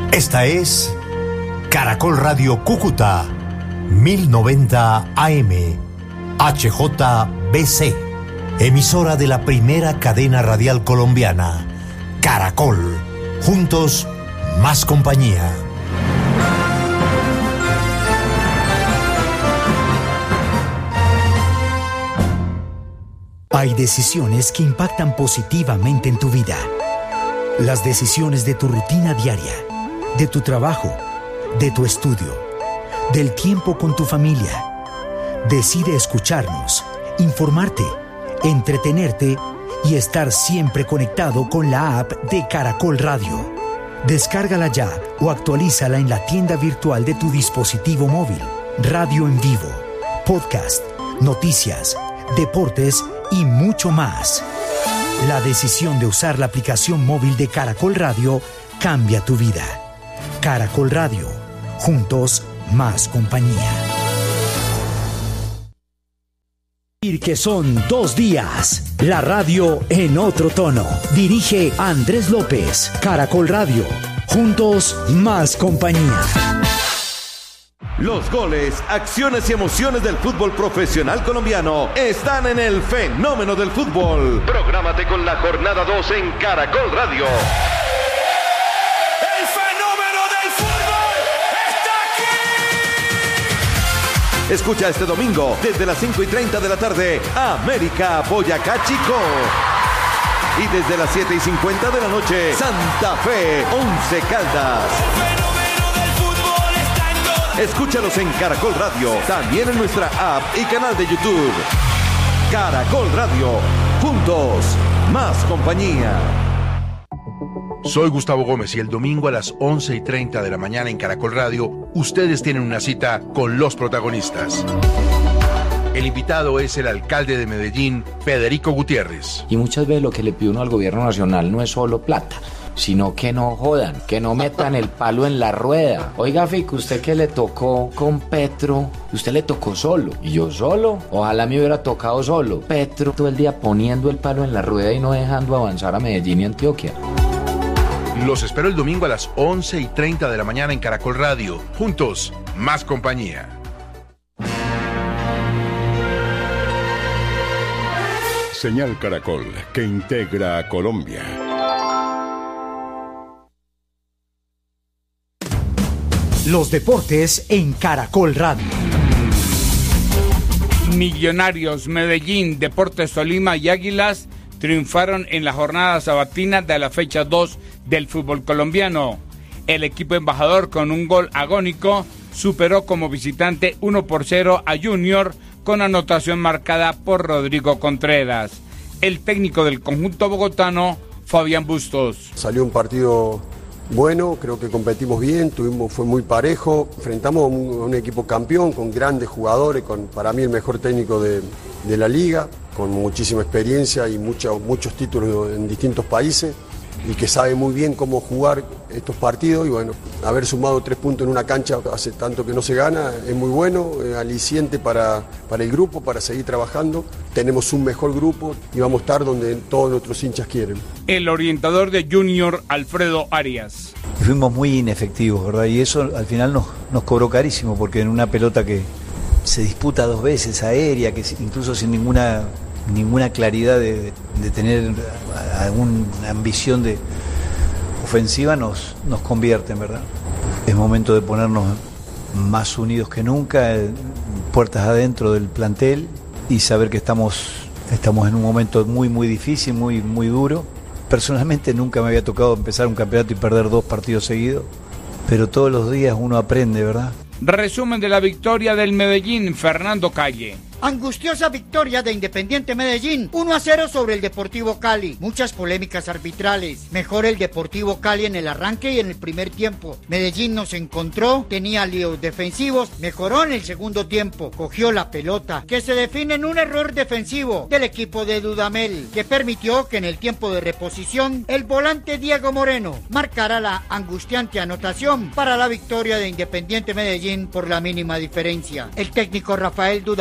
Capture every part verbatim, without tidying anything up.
Esta es Caracol Radio Cúcuta, mil noventa A M, H J B C, emisora de la primera cadena radial colombiana, Caracol, juntos más compañía. Hay decisiones que impactan positivamente en tu vida. Las decisiones de tu rutina diaria, de tu trabajo, de tu estudio, del tiempo con tu familia. Decide escucharnos, informarte, entretenerte y estar siempre conectado con la app de Caracol Radio. Descárgala ya o actualízala en la tienda virtual de tu dispositivo móvil. Radio en vivo, podcast, noticias, deportes y mucho más. La decisión de usar la aplicación móvil de Caracol Radio cambia tu vida. Caracol Radio, juntos más compañía. Que son dos días. La radio en otro tono. Dirige Andrés López. Caracol Radio, juntos más compañía. Los goles, acciones y emociones del fútbol profesional colombiano están en el fenómeno del fútbol. Prográmate con la jornada dos en Caracol Radio. ¡El fenómeno del fútbol está aquí! Escucha este domingo desde las cinco y treinta de la tarde América Boyacá Chico. Y desde las siete y cincuenta de la noche Santa Fe Once Caldas. Escúchalos en Caracol Radio, también en nuestra app y canal de YouTube. Caracol Radio, juntos, más compañía. Soy Gustavo Gómez y el domingo a las once y treinta de la mañana en Caracol Radio, ustedes tienen una cita con los protagonistas. El invitado es el alcalde de Medellín, Federico Gutiérrez. Y muchas veces lo que le pide uno al gobierno nacional no es solo plata, sino que no jodan, que no metan el palo en la rueda. Oiga, Fico, usted que le tocó con Petro, usted le tocó solo. ¿Y yo solo? Ojalá me hubiera tocado solo. Petro todo el día poniendo el palo en la rueda y no dejando avanzar a Medellín y Antioquia. Los espero el domingo a las once y treinta de la mañana en Caracol Radio. Juntos, más compañía. Señal Caracol, que integra a Colombia. Los deportes en Caracol Radio. Millonarios, Medellín, Deportes Tolima y Águilas triunfaron en la jornada sabatina de la fecha dos del fútbol colombiano. El equipo embajador, con un gol agónico, superó como visitante uno por cero a Junior, con anotación marcada por Rodrigo Contreras. El técnico del conjunto bogotano, Fabián Bustos. Salió un partido bueno, creo que competimos bien, tuvimos, fue muy parejo, enfrentamos a un, a un equipo campeón con grandes jugadores, con para mí el mejor técnico de, de la liga, con muchísima experiencia y mucha, muchos títulos en distintos países y que sabe muy bien cómo jugar estos partidos y bueno, haber sumado tres puntos en una cancha hace tanto que no se gana es muy bueno, es aliciente para, para el grupo, para seguir trabajando. Tenemos un mejor grupo y vamos a estar donde todos nuestros hinchas quieren. El orientador de Junior, Alfredo Arias. Fuimos muy inefectivos, ¿verdad? Y eso al final nos, nos cobró carísimo, porque en una pelota que se disputa dos veces, aérea, que incluso sin ninguna, ninguna claridad de, de tener alguna ambición de ofensiva, nos, nos convierten, ¿verdad? Es momento de ponernos más unidos que nunca, puertas adentro del plantel, y saber que estamos, estamos en un momento muy, muy difícil, muy, muy duro. Personalmente nunca me había tocado empezar un campeonato y perder dos partidos seguidos, pero todos los días uno aprende, ¿verdad? Resumen de la victoria del Medellín, Fernando Calle. Angustiosa victoria de Independiente Medellín, uno a cero sobre el Deportivo Cali. Muchas polémicas arbitrales. Mejor el Deportivo Cali en el arranque y en el primer tiempo. Medellín nos encontró, tenía líos defensivos, mejoró en el segundo tiempo, cogió la pelota, que se define en un error defensivo del equipo de Dudamel, que permitió que en el tiempo de reposición el volante Diego Moreno marcara la angustiante anotación para la victoria de Independiente Medellín por la mínima diferencia. El técnico Rafael Dudamel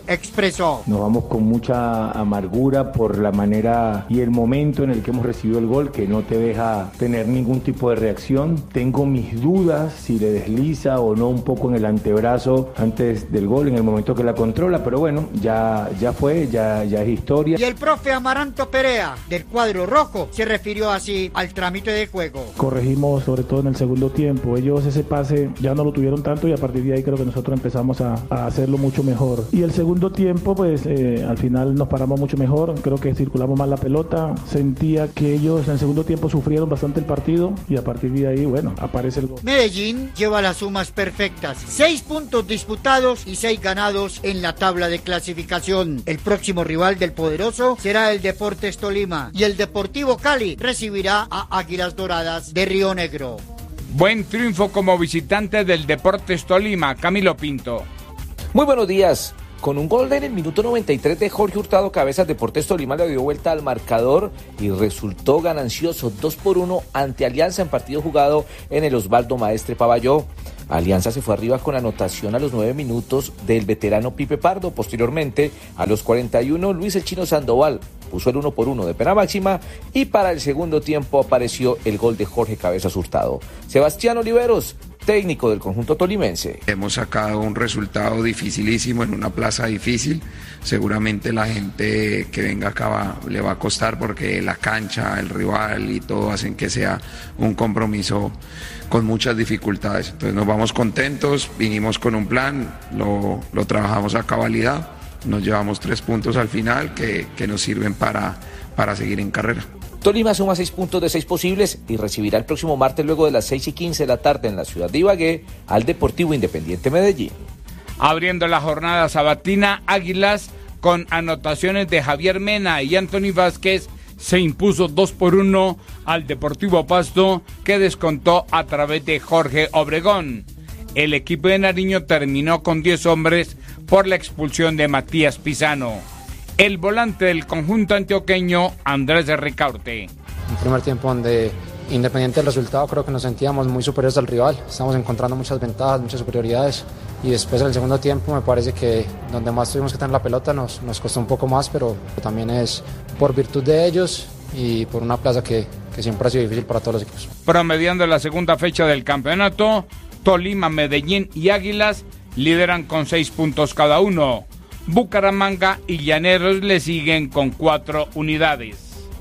expresó. Nos vamos con mucha amargura por la manera y el momento en el que hemos recibido el gol, que no te deja tener ningún tipo de reacción. Tengo mis dudas si le desliza o no un poco en el antebrazo antes del gol, en el momento que la controla, pero bueno, ya, ya fue, ya, ya es historia. Y el profe Amaranto Perea, del cuadro rojo, se refirió así al trámite de juego. Corregimos sobre todo en el segundo tiempo. Ellos ese pase ya no lo tuvieron tanto y a partir de ahí creo que nosotros empezamos a, a hacerlo mucho mejor. Y el segundo tiempo, pues eh, al final nos paramos mucho mejor. Creo que circulamos más la pelota. Sentía que ellos en el segundo tiempo sufrieron bastante el partido y a partir de ahí, bueno, aparece el gol. Medellín lleva las sumas perfectas. Seis puntos disputados y seis ganados en la tabla de clasificación. El próximo rival del poderoso será el Deportes Tolima y el Deportivo Cali recibirá a Águilas Doradas de Río Negro. Buen triunfo como visitante del Deportes Tolima, Camilo Pinto. Muy buenos días. Con un gol en el minuto noventa y tres de Jorge Hurtado Cabezas, Deportes Tolima le dio vuelta al marcador y resultó ganancioso dos por uno ante Alianza en partido jugado en el Osvaldo Maestre Pavalló. Alianza se fue arriba con anotación a los nueve minutos del veterano Pipe Pardo. Posteriormente, a los cuarenta y uno, Luis el Chino Sandoval puso el uno por uno de pena máxima y para el segundo tiempo apareció el gol de Jorge Cabezas Hurtado. Sebastián Oliveros, técnico del conjunto tolimense. Hemos sacado un resultado dificilísimo en una plaza difícil. Seguramente la gente que venga acá va, le va a costar porque la cancha, el rival y todo hacen que sea un compromiso con muchas dificultades. Entonces nos vamos contentos, vinimos con un plan, lo, lo trabajamos a cabalidad, nos llevamos tres puntos al final que, que nos sirven para, para seguir en carrera. Tolima suma seis puntos de seis posibles y recibirá el próximo martes luego de las seis y quince de la tarde en la ciudad de Ibagué al Deportivo Independiente Medellín. Abriendo la jornada sabatina, Águilas con anotaciones de Javier Mena y Anthony Vázquez se impuso dos por uno al Deportivo Pasto, que descontó a través de Jorge Obregón. El equipo de Nariño terminó con diez hombres por la expulsión de Matías Pisano. El volante del conjunto antioqueño, Andrés de Ricaurte. Un primer tiempo donde, independiente del resultado, creo que nos sentíamos muy superiores al rival. Estamos encontrando muchas ventajas, muchas superioridades. Y después, en el segundo tiempo, me parece que donde más tuvimos que tener la pelota nos, nos costó un poco más, pero también es por virtud de ellos y por una plaza que, que siempre ha sido difícil para todos los equipos. Promediando la segunda fecha del campeonato, Tolima, Medellín y Águilas lideran con seis puntos cada uno. Bucaramanga y Llaneros le siguen con cuatro unidades.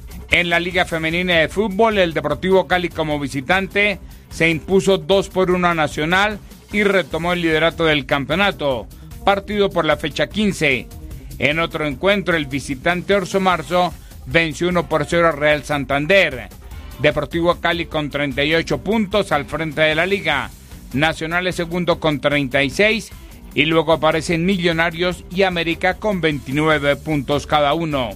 En la Liga Femenina de Fútbol, el Deportivo Cali como visitante se impuso dos por uno a Nacional y retomó el liderato del campeonato, partido por la fecha quince. En otro encuentro, el visitante Orso Marzo venció uno por cero a Real Santander. Deportivo Cali con treinta y ocho puntos al frente de la liga. Nacional es segundo con treinta y seis y luego aparecen Millonarios y América con veintinueve puntos cada uno.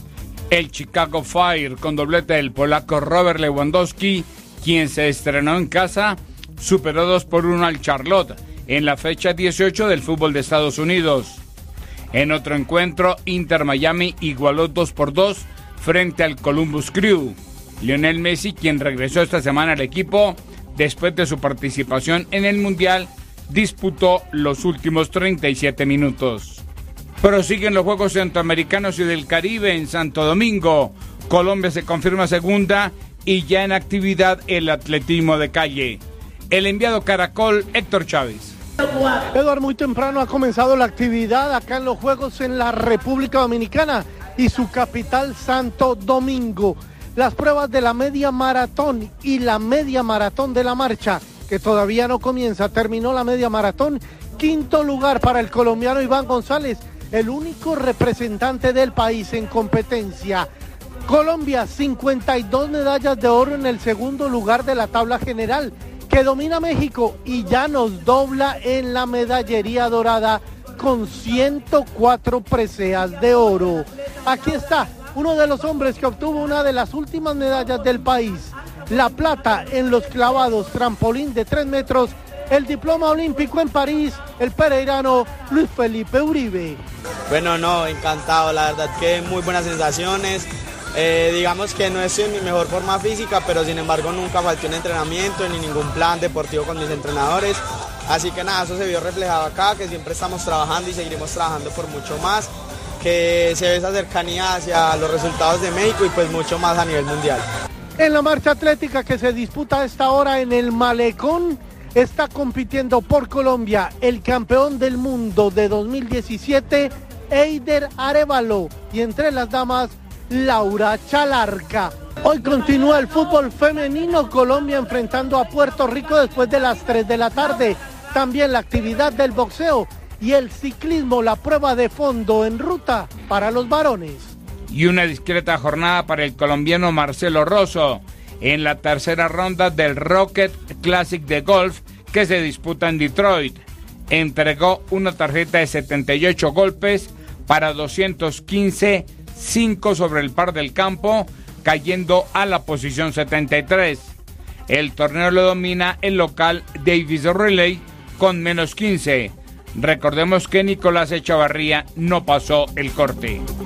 El Chicago Fire con doblete del polaco Robert Lewandowski, quien se estrenó en casa, superó dos por uno al Charlotte en la fecha dieciocho del fútbol de Estados Unidos. En otro encuentro, Inter Miami igualó dos por dos frente al Columbus Crew. Lionel Messi, quien regresó esta semana al equipo después de su participación en el Mundial, disputó los últimos treinta y siete minutos. Prosiguen los Juegos Centroamericanos y del Caribe en Santo Domingo. Colombia se confirma segunda y ya en actividad el atletismo de calle. El enviado Caracol, Héctor Chávez. Eduardo, muy temprano ha comenzado la actividad acá en los Juegos en la República Dominicana y su capital Santo Domingo. Las pruebas de la media maratón y la media maratón de la marcha, que todavía no comienza, terminó la media maratón. Quinto lugar para el colombiano Iván González, el único representante del país en competencia. Colombia, cincuenta y dos medallas de oro en el segundo lugar de la tabla general, que domina México y ya nos dobla en la medallería dorada con ciento cuatro preseas de oro. Aquí está uno de los hombres que obtuvo una de las últimas medallas del país, la plata en los clavados trampolín de tres metros, el diploma olímpico en París, el pereirano Luis Felipe Uribe. Bueno, no, encantado, la verdad que muy buenas sensaciones. Eh, digamos que no estoy en mi mejor forma física, pero sin embargo nunca falté un entrenamiento ni ningún plan deportivo con mis entrenadores Así que nada, eso se vio reflejado acá, que siempre estamos trabajando y seguiremos trabajando por mucho más, que se ve esa cercanía hacia los resultados de México y pues mucho más a nivel mundial. En la marcha atlética que se disputa a esta hora en el Malecón, está compitiendo por Colombia el campeón del mundo de dos mil diecisiete, Eider Arévalo, y entre las damas, Laura Chalarca. Hoy continúa el fútbol femenino, Colombia enfrentando a Puerto Rico después de las tres de la tarde. También la actividad del boxeo y el ciclismo, la prueba de fondo en ruta para los varones. Y una discreta jornada para el colombiano Marcelo Rosso en la tercera ronda del Rocket Classic de golf que se disputa en Detroit. Entregó una tarjeta de setenta y ocho golpes para doscientos quince, cinco sobre el par del campo, cayendo a la posición setenta y tres. El torneo lo domina el local Davis Riley con menos quince. Recordemos que Nicolás Echavarría no pasó el corte.